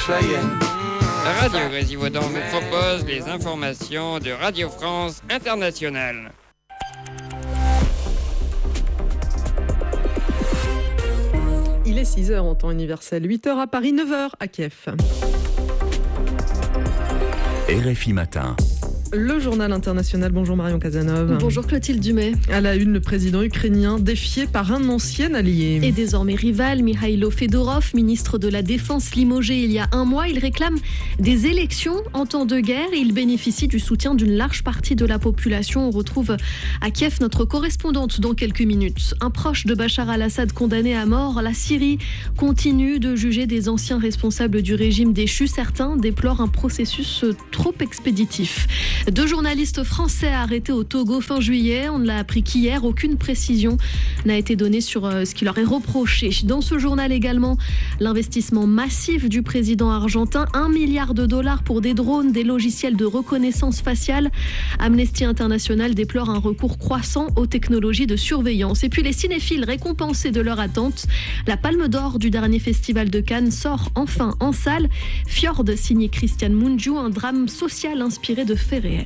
Radio Grésivaudan vous propose les informations de Radio France Internationale. Il est 6h en temps universel, 8h à Paris, 9h à Kiev. RFI Matin. Le journal international. Bonjour Marion Cazeneuve. Bonjour Clotilde Dumais. À la une, le président ukrainien défié par un ancien allié. Et désormais rival, Mikhailo Fedorov, ministre de la Défense limogé il y a un mois. Il réclame des élections en temps de guerre et il bénéficie du soutien d'une large partie de la population. On retrouve à Kiev notre correspondante dans quelques minutes. Un proche de Bachar al-Assad condamné à mort. La Syrie continue de juger des anciens responsables du régime déchu. Certains déplorent un processus trop expéditif. 2 journalistes français arrêtés au Togo fin juillet. On ne l'a appris qu'hier. Aucune précision n'a été donnée sur ce qui leur est reproché. Dans ce journal également, l'investissement massif du président argentin. $1 milliard pour des drones, des logiciels de reconnaissance faciale. Amnesty International déplore un recours croissant aux technologies de surveillance. Et puis les cinéphiles récompensés de leur attente. La Palme d'Or du dernier festival de Cannes sort enfin en salle. Fjord, signé Christian Mungiu, un drame social inspiré de faits réels.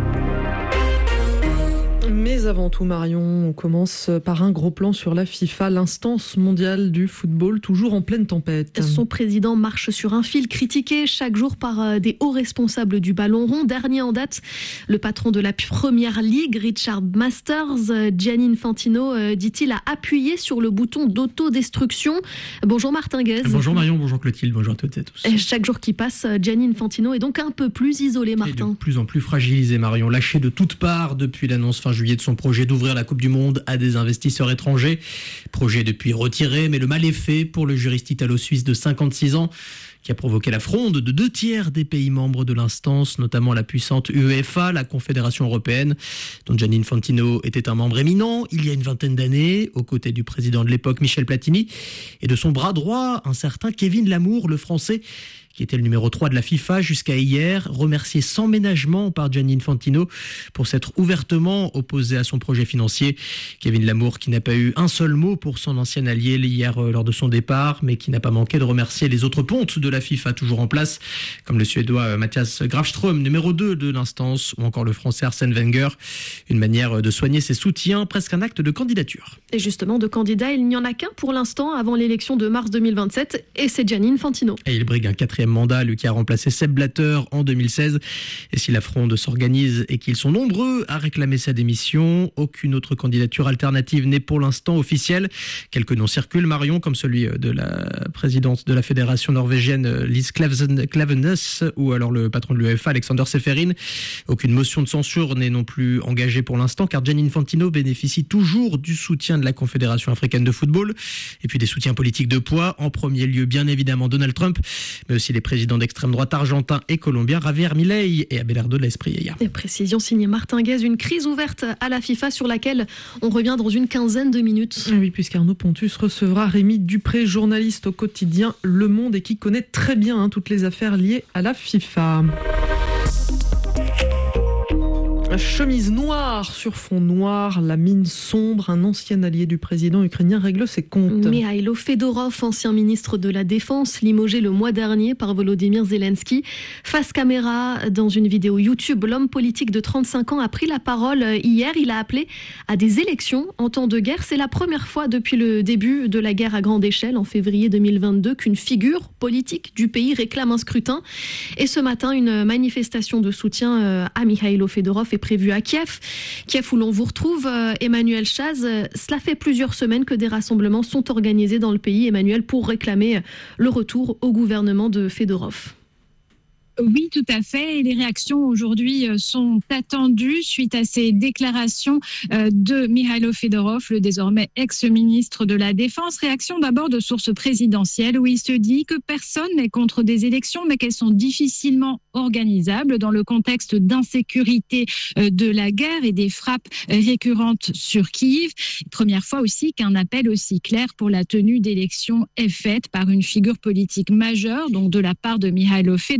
Mais avant tout, Marion, on commence par un gros plan sur la FIFA, l'instance mondiale du football, toujours en pleine tempête. Son président marche sur un fil, critiqué chaque jour par des hauts responsables du ballon rond. Dernier en date, le patron de la Première Ligue, Richard Masters. Gianni Infantino, dit-il, a appuyé sur le bouton d'autodestruction. Bonjour Martin Guez. Bonjour Marion, bonjour Clotilde, bonjour à toutes et à tous. Et chaque jour qui passe, Gianni Infantino est donc un peu plus isolé, Martin. Et de plus en plus fragilisé, Marion, lâché de toutes parts depuis l'annonce fin juillet de son projet d'ouvrir la Coupe du Monde à des investisseurs étrangers. Projet depuis retiré, mais le mal est fait pour le juriste italo-suisse de 56 ans qui a provoqué la fronde de 2/3 des pays membres de l'instance, notamment la puissante UEFA, la Confédération européenne, dont Gianni Infantino était un membre éminent il y a une vingtaine d'années, aux côtés du président de l'époque Michel Platini, et de son bras droit, un certain Kevin Lamour, le français, qui était le numéro 3 de la FIFA jusqu'à hier, remercié sans ménagement par Gianni Infantino pour s'être ouvertement opposé à son projet financier. Kevin Lamour qui n'a pas eu un seul mot pour son ancien allié hier lors de son départ, mais qui n'a pas manqué de remercier les autres pontes de la FIFA toujours en place, comme le Suédois Mattias Grafström, numéro 2 de l'instance, ou encore le Français Arsène Wenger. Une manière de soigner ses soutiens, presque un acte de candidature. Et justement, de candidat, il n'y en a qu'un pour l'instant avant l'élection de mars 2027, et c'est Gianni Infantino. Et il brigue un 4e mandat, lui qui a remplacé Sepp Blatter en 2016. Et si la fronde s'organise et qu'ils sont nombreux à réclamer sa démission, aucune autre candidature alternative n'est pour l'instant officielle. Quelques noms circulent, Marion, comme celui de la présidente de la fédération norvégienne Lise Klaveness, ou alors le patron de l'UEFA Alexander Seferin. Aucune motion de censure n'est non plus engagée pour l'instant, car Gianni Infantino bénéficie toujours du soutien de la Confédération africaine de football, et puis des soutiens politiques de poids, en premier lieu bien évidemment Donald Trump, mais aussi les présidents d'extrême droite argentin et colombien Javier Milei et Abelardo de la Espriella. Précision signée Martin Guez, une crise ouverte à la FIFA sur laquelle on revient dans une quinzaine de minutes. Oui, puisqu'Arnaud Pontus recevra Rémi Dupré, journaliste au quotidien Le Monde et qui connaît très bien toutes les affaires liées à la FIFA. Chemise noire sur fond noir, la mine sombre, un ancien allié du président ukrainien règle ses comptes. Mikhailo Fedorov, ancien ministre de la Défense, limogé le mois dernier par Volodymyr Zelensky. Face caméra, dans une vidéo YouTube, l'homme politique de 35 ans a pris la parole hier. Il a appelé à des élections en temps de guerre. C'est la première fois depuis le début de la guerre à grande échelle, en février 2022, qu'une figure politique du pays réclame un scrutin. Et ce matin, une manifestation de soutien à Mikhailo Fedorov est prévu à Kiev où l'on vous retrouve, Emmanuel Chaz. Cela fait plusieurs semaines que des rassemblements sont organisés dans le pays, Emmanuel, pour réclamer le retour au gouvernement de Fedorov. Oui, tout à fait. Et les réactions aujourd'hui sont attendues suite à ces déclarations de Mikhailo Fedorov, le désormais ex-ministre de la Défense. Réaction d'abord de sources présidentielles où il se dit que personne n'est contre des élections, mais qu'elles sont difficilement organisables dans le contexte d'insécurité de la guerre et des frappes récurrentes sur Kiev. Première fois aussi qu'un appel aussi clair pour la tenue d'élections est fait par une figure politique majeure, donc de la part de Mikhailo Fedorov, qui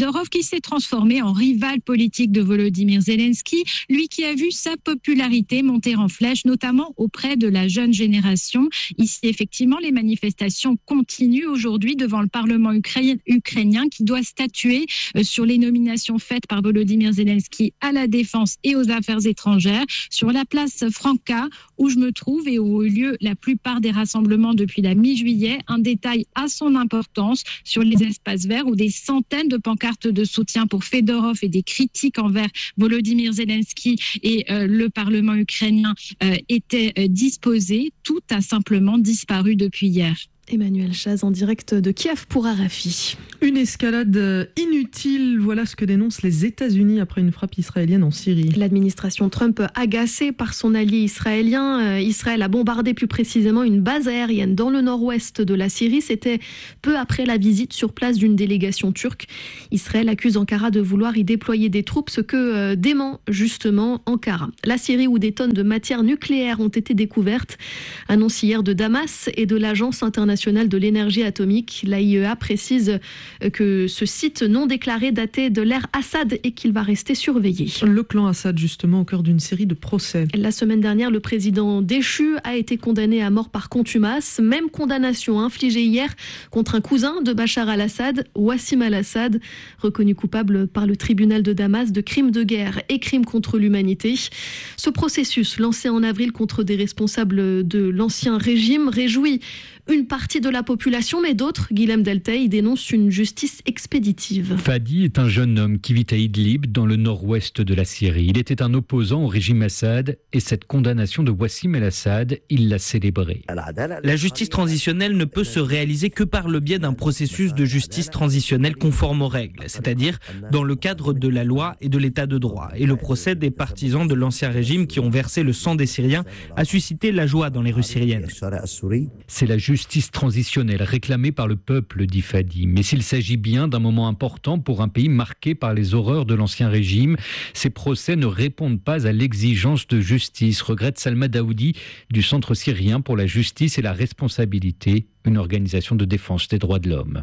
s'est transformé en rival politique de Volodymyr Zelensky, lui qui a vu sa popularité monter en flèche, notamment auprès de la jeune génération. Ici, effectivement, les manifestations continuent aujourd'hui devant le Parlement ukrainien qui doit statuer sur les nominations faites par Volodymyr Zelensky à la défense et aux affaires étrangères. Sur la place Franca, où je me trouve et où ont eu lieu la plupart des rassemblements depuis la mi-juillet, un détail à son importance sur les espaces verts où des centaines de pancartes de soutien pour Fedorov et des critiques envers Volodymyr Zelensky et le Parlement ukrainien étaient disposées. Tout a simplement disparu depuis hier. Emmanuel Chaz en direct de Kiev pour RFI. Une escalade inutile, voilà ce que dénoncent les États-Unis après une frappe israélienne en Syrie. L'administration Trump, agacée par son allié israélien, Israël a bombardé plus précisément une base aérienne dans le nord-ouest de la Syrie. C'était peu après la visite sur place d'une délégation turque. Israël accuse Ankara de vouloir y déployer des troupes, ce que dément justement Ankara. La Syrie où des tonnes de matières nucléaires ont été découvertes, annonce hier de Damas et de l'Agence internationale de l'énergie atomique. L'AIEA précise que ce site non déclaré datait de l'ère Assad et qu'il va rester surveillé. Le clan Assad, justement, au cœur d'une série de procès. La semaine dernière, le président déchu a été condamné à mort par contumace. Même condamnation infligée hier contre un cousin de Bachar al-Assad, Wassim al-Assad, reconnu coupable par le tribunal de Damas de crimes de guerre et crimes contre l'humanité. Ce processus, lancé en avril contre des responsables de l'ancien régime, réjouit une partie de la population, mais d'autres, Guilhem Delteil, dénoncent une justice expéditive. Fadi est un jeune homme qui vit à Idlib, dans le nord-ouest de la Syrie. Il était un opposant au régime Assad et cette condamnation de Wassim el-Assad, il l'a célébrée. La justice transitionnelle ne peut se réaliser que par le biais d'un processus de justice transitionnelle conforme aux règles, c'est-à-dire dans le cadre de la loi et de l'état de droit. Et le procès des partisans de l'ancien régime qui ont versé le sang des Syriens a suscité la joie dans les rues syriennes. C'est la justice transitionnelle réclamée par le peuple, dit Fadi. Mais s'il s'agit bien d'un moment important pour un pays marqué par les horreurs de l'ancien régime, ces procès ne répondent pas à l'exigence de justice, regrette Salma Daoudi du Centre syrien pour la justice et la responsabilité, une organisation de défense des droits de l'homme.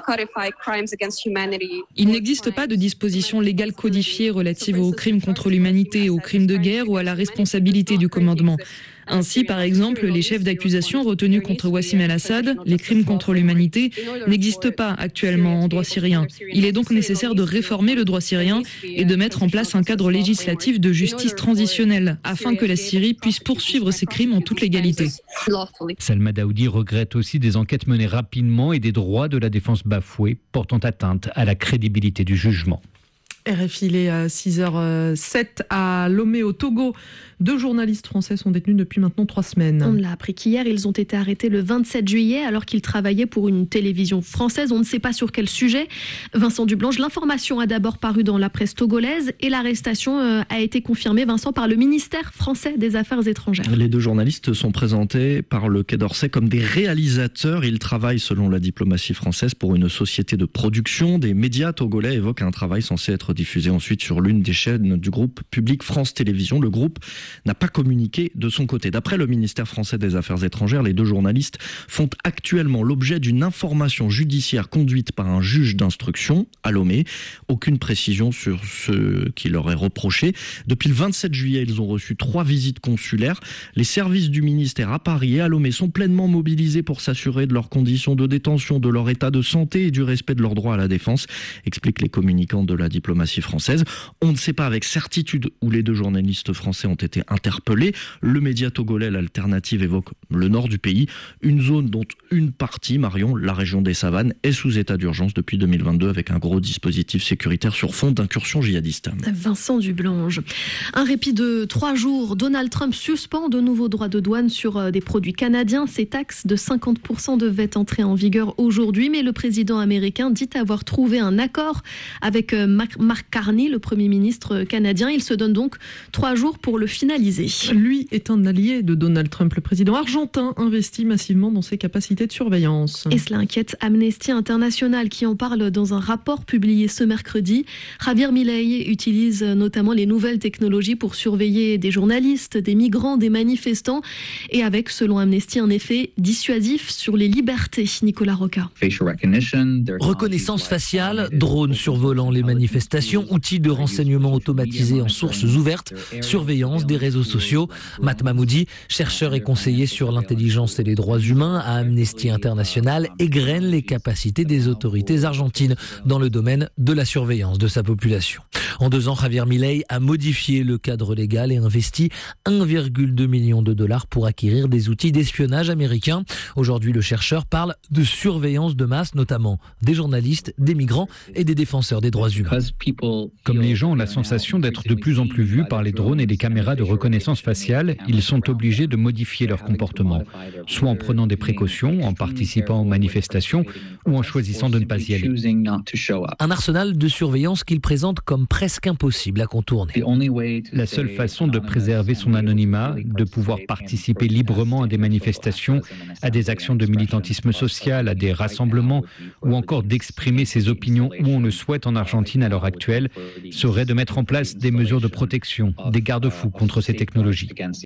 Il n'existe pas de disposition légale codifiée relative aux crimes contre l'humanité, aux crimes de guerre ou à la responsabilité du commandement. Ainsi, par exemple, les chefs d'accusation retenus contre Wassim el-Assad, les crimes contre l'humanité, n'existent pas actuellement en droit syrien. Il est donc nécessaire de réformer le droit syrien et de mettre en place un cadre législatif de justice transitionnelle afin que la Syrie puisse poursuivre ses crimes en toute légalité. Salma Daoudi regrette aussi des enquêtes menées rapidement et des droits de la défense bafoués, portant atteinte à la crédibilité du jugement. RFI, il est à 6h07 à Lomé au Togo. 2 journalistes français sont détenus depuis maintenant 3 semaines. On l'a appris qu'hier, ils ont été arrêtés le 27 juillet alors qu'ils travaillaient pour une télévision française. On ne sait pas sur quel sujet. Vincent Dublanche, l'information a d'abord paru dans la presse togolaise et l'arrestation a été confirmée, Vincent, par le ministère français des Affaires étrangères. Les 2 journalistes sont présentés par le Quai d'Orsay comme des réalisateurs. Ils travaillent, selon la diplomatie française, pour une société de production. Des médias togolais évoquent un travail censé être diffusé ensuite sur l'une des chaînes du groupe public France Télévisions. Le groupe n'a pas communiqué de son côté. D'après le ministère français des Affaires étrangères, les 2 journalistes font actuellement l'objet d'une information judiciaire conduite par un juge d'instruction à Lomé. Aucune précision sur ce qui leur est reproché. Depuis le 27 juillet, ils ont reçu 3 visites consulaires. Les services du ministère à Paris et à Lomé sont pleinement mobilisés pour s'assurer de leurs conditions de détention, de leur état de santé et du respect de leur droit à la défense, expliquent les communicants de la diplomatie française. On ne sait pas avec certitude où les 2 journalistes français ont été interpellés. Le média togolais, l'Alternative, évoque le nord du pays, une zone dont une partie, Marion, la région des Savanes, est sous état d'urgence depuis 2022 avec un gros dispositif sécuritaire sur fond d'incursion djihadiste. Vincent Dublanche. Un répit de 3 jours. Donald Trump suspend de nouveaux droits de douane sur des produits canadiens. Ces taxes de 50% devaient entrer en vigueur aujourd'hui, mais le président américain dit avoir trouvé un accord avec Mark Carney, le Premier ministre canadien. Il se donne donc 3 jours pour le finaliser. Lui est un allié de Donald Trump. Le président argentin investit massivement dans ses capacités de surveillance. Et cela inquiète Amnesty International qui en parle dans un rapport publié ce mercredi. Javier Milei utilise notamment les nouvelles technologies pour surveiller des journalistes, des migrants, des manifestants et avec, selon Amnesty, un effet dissuasif sur les libertés. Nicolas Roca. Reconnaissance faciale, drones survolant les manifestations, outils de renseignement automatisés en sources ouvertes, surveillance des réseaux sociaux. Matt Mahmoudi, chercheur et conseiller sur l'intelligence et les droits humains à Amnesty International, égrène les capacités des autorités argentines dans le domaine de la surveillance de sa population. En 2 ans, Javier Milei a modifié le cadre légal et investi 1,2 million de dollars pour acquérir des outils d'espionnage américains. Aujourd'hui, le chercheur parle de surveillance de masse, notamment des journalistes, des migrants et des défenseurs des droits humains. Comme les gens ont la sensation d'être de plus en plus vus par les drones et les caméras de reconnaissance faciale, ils sont obligés de modifier leur comportement, soit en prenant des précautions, en participant aux manifestations ou en choisissant de ne pas y aller. Un arsenal de surveillance qu'il présente comme presque impossible à contourner. La seule façon de préserver son anonymat, de pouvoir participer librement à des manifestations, à des actions de militantisme social, à des rassemblements ou encore d'exprimer ses opinions où on le souhaite en Argentine à l'heure actuelle, serait de mettre en place des mesures de protection, des garde-fous contre ces technologies.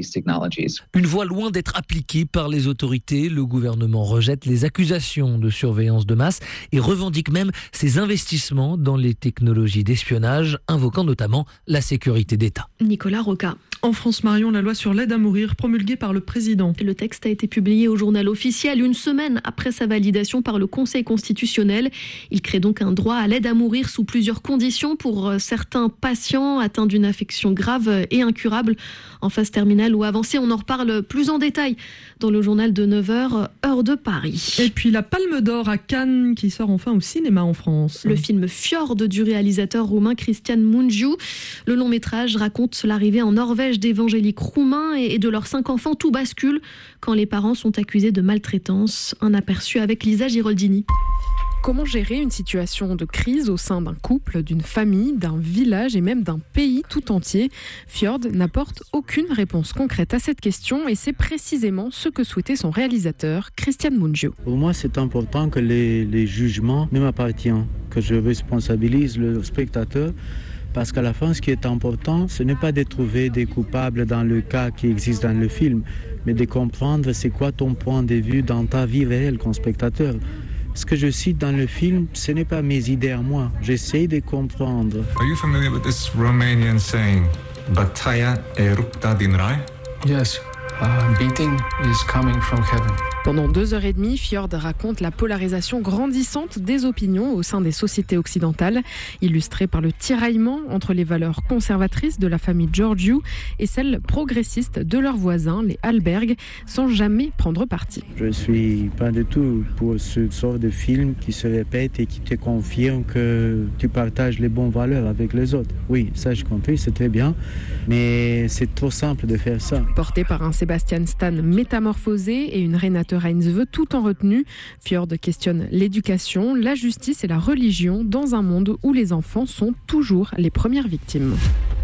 Une voie loin d'être appliquée par les autorités, le gouvernement rejette les accusations de surveillance de masse et revendique même ses investissements dans les technologies d'espionnage, invoquant notamment la sécurité d'État. Nicolas Roca. En France, Marion, la loi sur l'aide à mourir promulguée par le président. Le texte a été publié au journal officiel 1 semaine après sa validation par le Conseil constitutionnel. Il crée donc un droit à l'aide à mourir sous plusieurs conditions pour certains patients atteints d'une affection grave et incurable en phase terminale ou avancée. On en reparle plus en détail dans le journal de 9h, heure de Paris. Et puis la Palme d'Or à Cannes qui sort enfin au cinéma en France. Le film Fjord du réalisateur roumain Cristian Mungiu. Le long métrage raconte l'arrivée en Norvège d'évangéliques roumains et de leurs 5 enfants. Tout bascule quand les parents sont accusés de maltraitance. Un aperçu avec Lisa Giroldini. Comment gérer une situation de crise au sein d'un couple, d'une famille, d'un village et même d'un pays tout entier? Fjord n'apporte aucune réponse concrète à cette question et c'est précisément ce que souhaitait son réalisateur, Cristian Mungiu. Pour moi, c'est important que les jugements ne m'appartiennent, que je responsabilise le spectateur. Parce qu'à la fin, ce qui est important, ce n'est pas de trouver des coupables dans le cas qui existe dans le film, mais de comprendre c'est quoi ton point de vue dans ta vie réelle comme spectateur. Ce que je cite dans le film, ce n'est pas mes idées à moi. J'essaie de comprendre. Are you familiar with this Romanian saying, Bătaia e rupta din rai? Yes, beating is coming from heaven. Pendant 2h30, Fjord raconte la polarisation grandissante des opinions au sein des sociétés occidentales, illustrée par le tiraillement entre les valeurs conservatrices de la famille Georgiou et celles progressistes de leurs voisins, les Alberg, sans jamais prendre parti. Je ne suis pas du tout pour ce genre de film qui se répète et qui te confirme que tu partages les bonnes valeurs avec les autres. Oui, ça j'ai compris, c'est très bien, mais c'est trop simple de faire ça. Porté par un Sebastian Stan métamorphosé et une Renate Reinsve tout en retenue, Fjord questionne l'éducation, la justice et la religion dans un monde où les enfants sont toujours les premières victimes.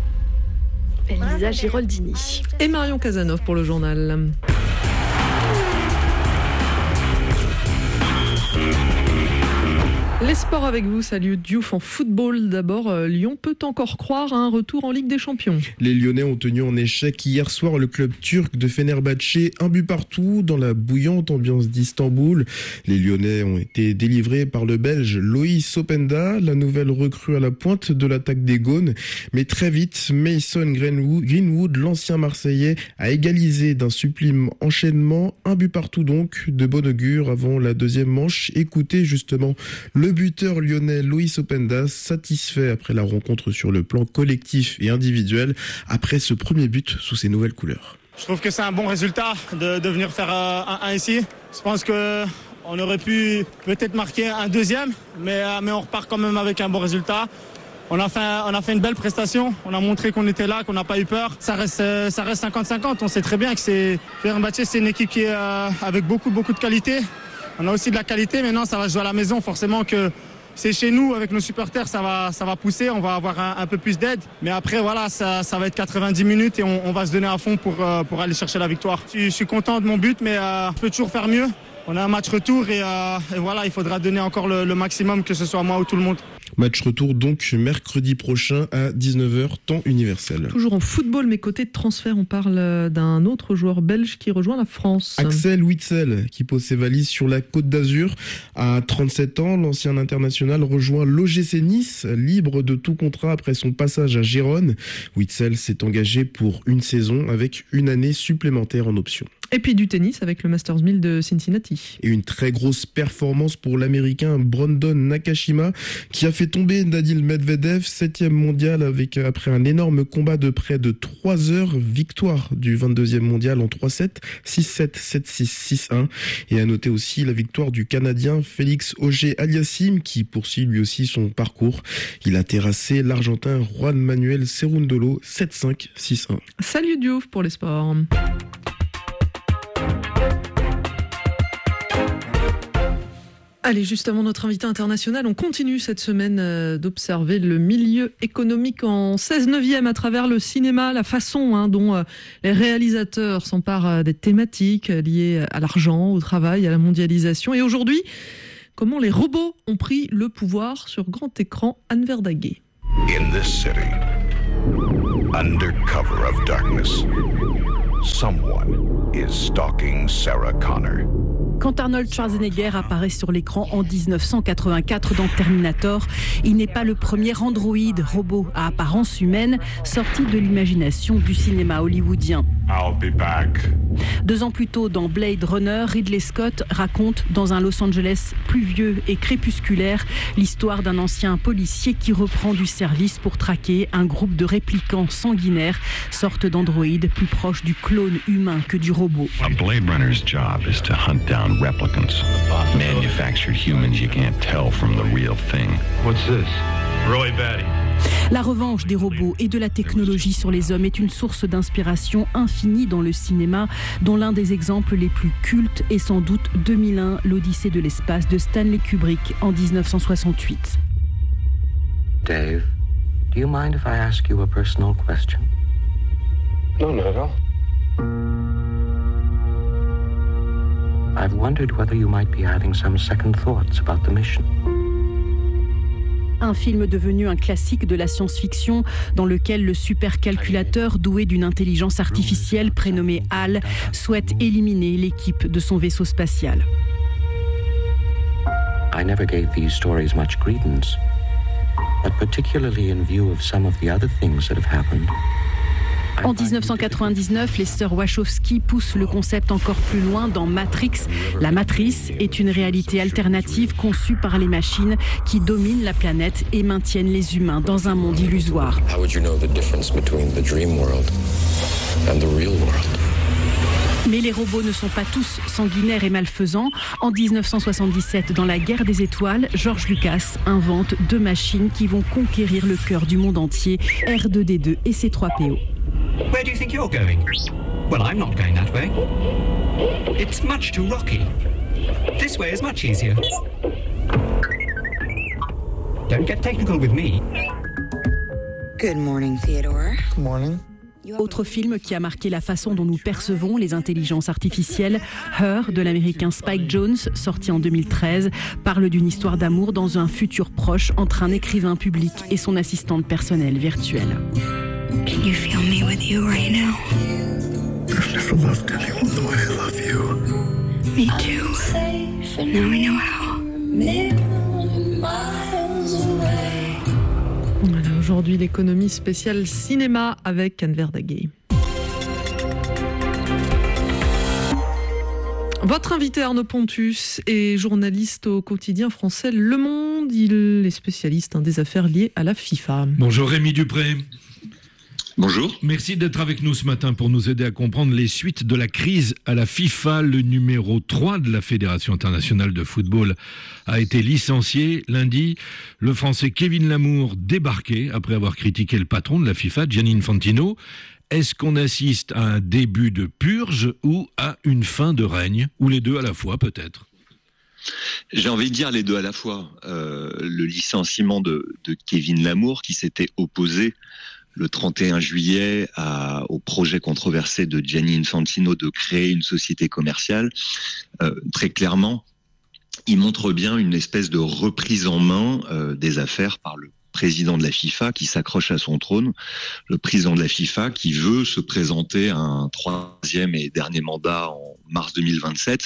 Elisa Giroldini. Et Marion Casanov pour le journal. Les sports avec vous, salut Diouf en football. D'abord, Lyon peut encore croire à un retour en Ligue des Champions. Les Lyonnais ont tenu en échec hier soir le club turc de Fenerbahçe, 1 but partout dans la bouillante ambiance d'Istanbul. Les Lyonnais ont été délivrés par le Belge Loïs Openda, la nouvelle recrue à la pointe de l'attaque des Gaunes. Mais très vite, Mason Greenwood, l'ancien Marseillais, a égalisé d'un sublime enchaînement. 1 but partout donc, de bon augure avant la deuxième manche. Écoutez justement le buteur lyonnais Loïs Openda, satisfait après la rencontre sur le plan collectif et individuel, après ce premier but sous ses nouvelles couleurs. Je trouve que c'est un bon résultat de venir faire un ici. Je pense qu'on aurait pu peut-être marquer un deuxième, mais on repart quand même avec un bon résultat. On a fait une belle prestation, on a montré qu'on était là, qu'on n'a pas eu peur. Ça reste 50-50, on sait très bien que Fenerbahçe, c'est une équipe qui est avec beaucoup de qualité. On a aussi de la qualité, maintenant ça va jouer à la maison, forcément que c'est chez nous, avec nos supporters, ça va pousser, on va avoir un peu plus d'aide. Mais après, voilà, ça va être 90 minutes et on va se donner à fond pour aller chercher la victoire. Je suis content de mon but, mais on peut toujours faire mieux. On a un match retour et voilà, il faudra donner encore le maximum, que ce soit moi ou tout le monde. Match retour donc mercredi prochain à 19h, temps universel. Toujours en football, mais côté de transfert, on parle d'un autre joueur belge qui rejoint la France. Axel Witsel, qui pose ses valises sur la Côte d'Azur. À 37 ans, l'ancien international rejoint l'OGC Nice, libre de tout contrat après son passage à Gérone. Witsel s'est engagé pour une saison avec une année supplémentaire en option. Et puis du tennis avec le Masters 1000 de Cincinnati. Et une très grosse performance pour l'Américain Brandon Nakashima, qui a fait tomber Daniil Medvedev, 7e mondial, après un énorme combat de près de 3 heures. Victoire du 22e mondial en 3-7, 6-7, 7-6, 6-1. Et à noter aussi la victoire du Canadien Félix Auger-Aliassime, qui poursuit lui aussi son parcours. Il a terrassé l'Argentin Juan Manuel Cerundolo, 7-5, 6-1. Salut Diouf pour les sports. Allez, juste avant notre invité international, on continue cette semaine d'observer le milieu économique en 16/9 à travers le cinéma, la façon dont les réalisateurs s'emparent des thématiques liées à l'argent, au travail, à la mondialisation. Et aujourd'hui, comment les robots ont pris le pouvoir sur grand écran. Anne Verdaguet. In this city, under cover of darkness, someone is stalking Sarah Connor. Quand Arnold Schwarzenegger apparaît sur l'écran en 1984 dans Terminator, il n'est pas le premier androïde robot à apparence humaine sorti de l'imagination du cinéma hollywoodien. I'll be back. 2 ans plus tôt, dans Blade Runner, Ridley Scott raconte, dans un Los Angeles pluvieux et crépusculaire, l'histoire d'un ancien policier qui reprend du service pour traquer un groupe de réplicants sanguinaires, sorte d'androïdes plus proches du clone humain que du robot. A Blade Runner's job is to hunt down replicants, manufactured humans you can't tell from the real thing. What's this? Roy Batty. La revanche des robots et de la technologie sur les hommes est une source d'inspiration infinie dans le cinéma, dont l'un des exemples les plus cultes est sans doute 2001, l'Odyssée de l'espace de Stanley Kubrick en 1968. Dave, do you mind if I ask you a personal question? No, not at all. I've wondered whether you might be having some second thoughts about the mission. Un film devenu un classique de la science-fiction dans lequel le supercalculateur doué d'une intelligence artificielle prénommée HAL souhaite éliminer l'équipe de son vaisseau spatial. I never gave these stories much credence, but particularly in view of some of the other things that have happened. En 1999, les sœurs Wachowski poussent le concept encore plus loin dans Matrix. La matrice est une réalité alternative conçue par les machines qui dominent la planète et maintiennent les humains dans un monde illusoire. How would you know the difference between the dream world and the real world? Mais les robots ne sont pas tous sanguinaires et malfaisants. En 1977, dans la guerre des étoiles, George Lucas invente 2 machines qui vont conquérir le cœur du monde entier, R2-D2 et C3PO. Where do you think you're going? Well, I'm not going that way. It's much too rocky. This way is much easier. Don't get technical with me. Good morning, Theodore. Good morning. Autre film qui a marqué la façon dont nous percevons les intelligences artificielles, Her, de l'américain Spike Jonze, sorti en 2013, parle d'une histoire d'amour dans un futur proche entre un écrivain public et son assistante personnelle virtuelle. Can you feel me with you right now? I've never loved anyone the way I love you. Me too. Now I know how. Voilà, aujourd'hui, l'économie spéciale cinéma avec Anne Verdaguet. Votre invité Arnaud Pontus est journaliste au quotidien français Le Monde. Il est spécialiste des affaires liées à la FIFA. Bonjour Rémi Dupré. Bonjour. Merci d'être avec nous ce matin pour nous aider à comprendre les suites de la crise à la FIFA. Le numéro 3 de la Fédération internationale de football a été licencié lundi. Le Français Kevin Lamour débarqué après avoir critiqué le patron de la FIFA, Gianni Infantino. Est-ce qu'on assiste à un début de purge ou à une fin de règne? Ou les deux à la fois peut-être? J'ai envie de dire les deux à la fois. Le licenciement de Kevin Lamour, qui s'était opposé le 31 juillet au projet controversé de Gianni Infantino de créer une société commerciale, très clairement, il montre bien une espèce de reprise en main des affaires par le président de la FIFA qui s'accroche à son trône, le président de la FIFA qui veut se présenter à un troisième et dernier mandat en mars 2027,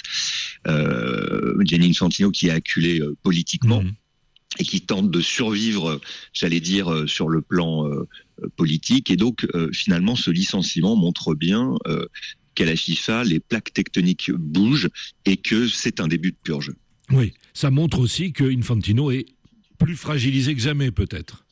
Gianni Infantino qui est acculé politiquement et qui tente de survivre, j'allais dire, sur le plan politique. Et donc, finalement, ce licenciement montre bien qu'à la FIFA, les plaques tectoniques bougent et que c'est un début de purge. Oui, ça montre aussi que Infantino est plus fragilisé que jamais, peut-être.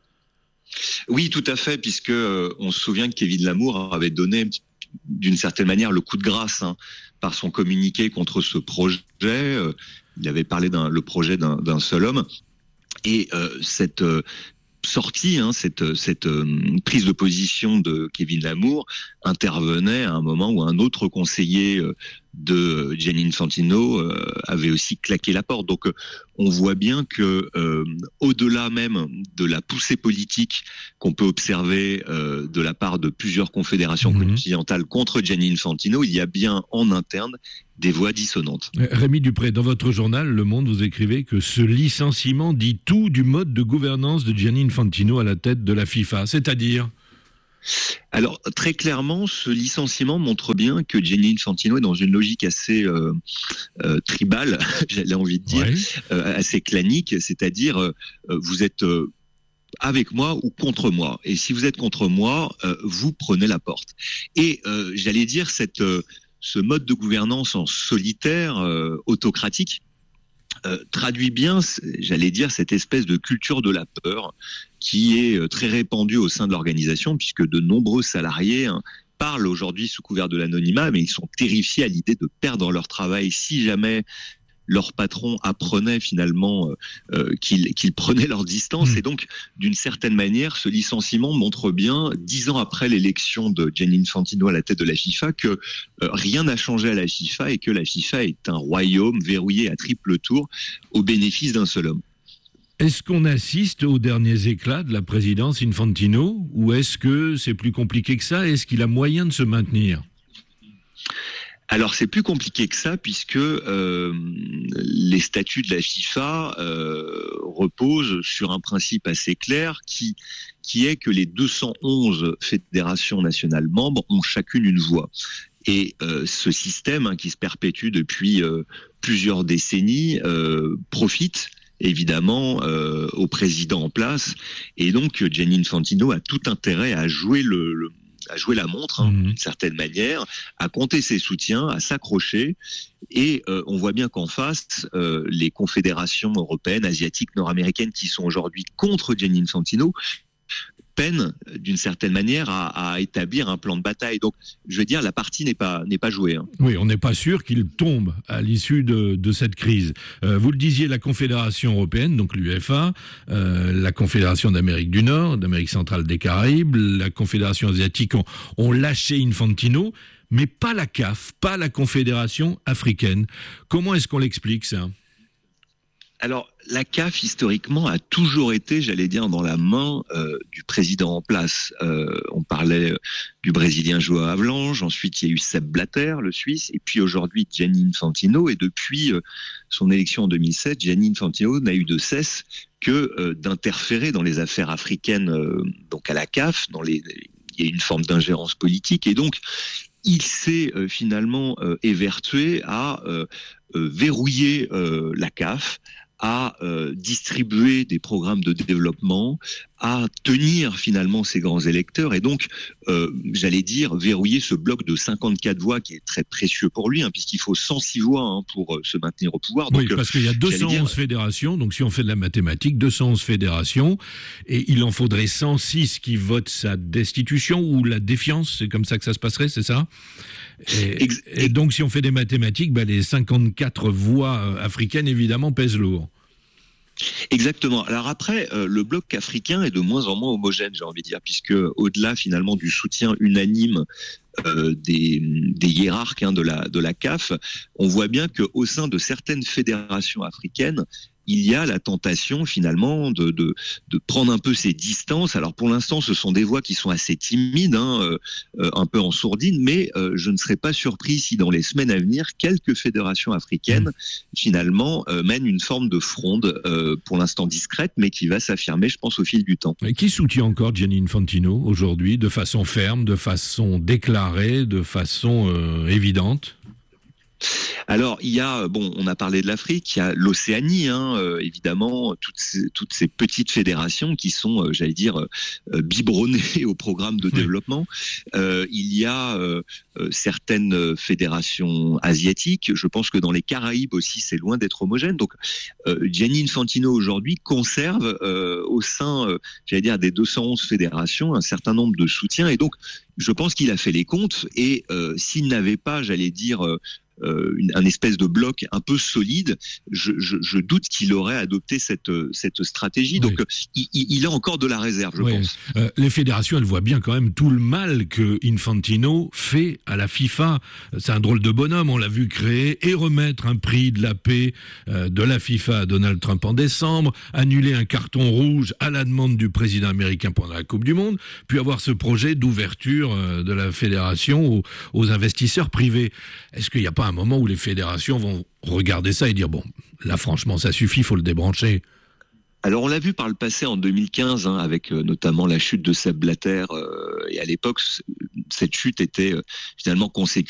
Oui, tout à fait, puisque on se souvient que Kevin Lamour avait donné, d'une certaine manière, le coup de grâce par son communiqué contre ce projet. Il avait parlé le projet d'un seul homme. Et cette sortie, cette prise de position de Kevin Lamour intervenait à un moment où un autre conseiller de Gianni Infantino avait aussi claqué la porte. Donc on voit bien que au-delà même de la poussée politique qu'on peut observer de la part de plusieurs confédérations continentales contre Gianni Infantino, il y a bien en interne des voix dissonantes. Rémi Dupré, dans votre journal Le Monde, vous écrivez que ce licenciement dit tout du mode de gouvernance de Gianni Infantino à la tête de la FIFA, c'est-à-dire ? Alors, très clairement, ce licenciement montre bien que Gianni Infantino est dans une logique assez tribale, j'avais envie de dire, assez clanique, c'est-à-dire vous êtes avec moi ou contre moi. Et si vous êtes contre moi, vous prenez la porte. Et j'allais dire, ce mode de gouvernance en solitaire, autocratique, traduit bien, j'allais dire, cette espèce de culture de la peur qui est très répandue au sein de l'organisation, puisque de nombreux salariés parlent aujourd'hui sous couvert de l'anonymat, mais ils sont terrifiés à l'idée de perdre leur travail si jamais leur patron apprenait finalement qu'ils prenaient leur distance. Et donc, d'une certaine manière, ce licenciement montre bien, 10 ans après l'élection de Gianni Infantino à la tête de la FIFA, que rien n'a changé à la FIFA et que la FIFA est un royaume verrouillé à triple tour au bénéfice d'un seul homme. Est-ce qu'on assiste aux derniers éclats de la présidence Infantino ou est-ce que c'est plus compliqué que ça? Est-ce qu'il a moyen de se maintenir? Alors c'est plus compliqué que ça puisque les statuts de la FIFA reposent sur un principe assez clair qui est que les 211 fédérations nationales membres ont chacune une voix. Et ce système qui se perpétue depuis plusieurs décennies profite évidemment au président en place. Et donc Gianni Infantino a tout intérêt à jouer à jouer la montre, d'une certaine manière, à compter ses soutiens, à s'accrocher. Et on voit bien qu'en face, les confédérations européennes, asiatiques, nord-américaines qui sont aujourd'hui contre Gianni Infantino peinent d'une certaine manière à établir un plan de bataille. Donc, je veux dire, la partie n'est pas jouée. Oui, on n'est pas sûr qu'il tombe à l'issue de cette crise. Vous le disiez, la Confédération européenne, donc l'UEFA, la Confédération d'Amérique du Nord, d'Amérique centrale, des Caraïbes, la Confédération asiatique ont lâché Infantino, mais pas la CAF, pas la Confédération africaine. Comment est-ce qu'on l'explique, ça ? Alors, la CAF, historiquement, a toujours été, j'allais dire, dans la main du président en place. On parlait du Brésilien João Havelange, ensuite il y a eu Sepp Blatter, le Suisse, et puis aujourd'hui Gianni Infantino. Et depuis son élection en 2007, Gianni Infantino n'a eu de cesse que d'interférer dans les affaires africaines, donc à la CAF. Il y a une forme d'ingérence politique, et donc il s'est finalement évertué à verrouiller la CAF, à distribuer des programmes de développement, à tenir finalement ses grands électeurs et donc, j'allais dire, verrouiller ce bloc de 54 voix qui est très précieux pour lui, puisqu'il faut 106 voix pour se maintenir au pouvoir. Donc, oui, parce qu'il y a 211 fédérations, donc si on fait de la mathématique, 211 fédérations, et il en faudrait 106 qui votent sa destitution ou la défiance, c'est comme ça que ça se passerait, c'est ça ? Et donc, si on fait des mathématiques, les 54 voix africaines, évidemment, pèsent lourd. Exactement. Alors après, le bloc africain est de moins en moins homogène, j'ai envie de dire, puisque au-delà finalement du soutien unanime des hiérarques de la CAF, on voit bien qu'au sein de certaines fédérations africaines, il y a la tentation finalement de prendre un peu ses distances. Alors pour l'instant, ce sont des voix qui sont assez timides, un peu en sourdine, mais je ne serais pas surpris si dans les semaines à venir, quelques fédérations africaines finalement mènent une forme de fronde, pour l'instant discrète, mais qui va s'affirmer, je pense, au fil du temps. Et qui soutient encore Gianni Infantino aujourd'hui, de façon ferme, de façon déclarée, de façon évidente ? Alors, il y a, on a parlé de l'Afrique, il y a l'Océanie, évidemment, toutes ces petites fédérations qui sont, biberonnées au programme de développement. Il y a certaines fédérations asiatiques. Je pense que dans les Caraïbes aussi, c'est loin d'être homogène. Donc, Gianni Infantino aujourd'hui conserve au sein, des 211 fédérations, un certain nombre de soutiens. Et donc, je pense qu'il a fait les comptes. Et s'il n'avait pas, un espèce de bloc un peu solide, je doute qu'il aurait adopté cette stratégie. Oui. Donc, il a encore de la réserve, je pense. Les fédérations, elles voient bien quand même tout le mal que Infantino fait à la FIFA. C'est un drôle de bonhomme, on l'a vu créer et remettre un prix de la paix de la FIFA à Donald Trump en décembre, annuler un carton rouge à la demande du président américain pendant la Coupe du Monde, puis avoir ce projet d'ouverture de la fédération aux investisseurs privés. Est-ce qu'il n'y a pas un moment où les fédérations vont regarder ça et dire là franchement ça suffit, il faut le débrancher? Alors on l'a vu par le passé en 2015 avec notamment la chute de Sepp Blatter et à l'époque cette chute était finalement consécutive